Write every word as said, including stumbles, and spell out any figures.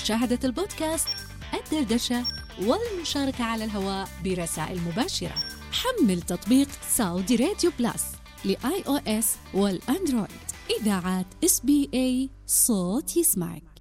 مشاهدة البودكاست، الدردشة والمشاركة على الهواء برسائل مباشرة. حمل تطبيق سعودي راديو بلس لآي أو إس والأندرويد. إذاعات إس بي إيه، صوت يسمعك.